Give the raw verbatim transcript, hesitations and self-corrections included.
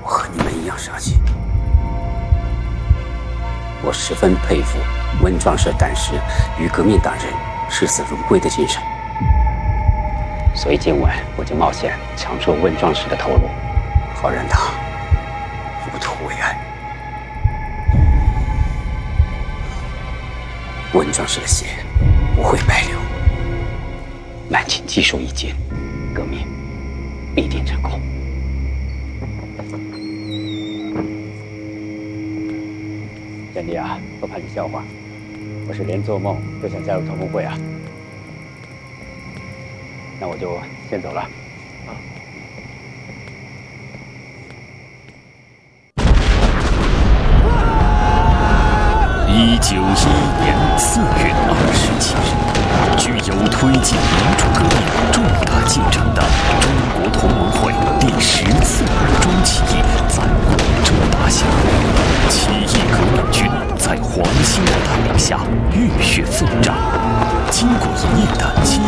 我和你们一样杀气。我十分佩服温壮士胆识与革命党人视死如归的精神，所以今晚我就冒险抢出温壮士的头颅，好让他入土为安。温壮士的血不会白流，满清技术一尽，革命必定成功。贤弟啊，不怕你笑话，我是连做梦都想加入同盟会啊。那我就先走了。啊。 一九一一年四月二十七日，具有推进民主革命重大进程的中国同盟会第十次武装起义在广州打响。起义革命军在黄兴的带领下浴血奋战，经过一夜的激